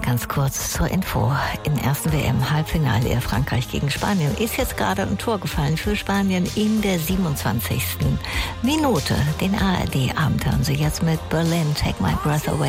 ganz kurz zur Info. Im ersten WM-Halbfinale Frankreich gegen Spanien ist jetzt gerade ein Tor gefallen für Spanien in der 27. Minute. Den ARD-Abend hören Sie jetzt mit Berlin, Take My Breath Away.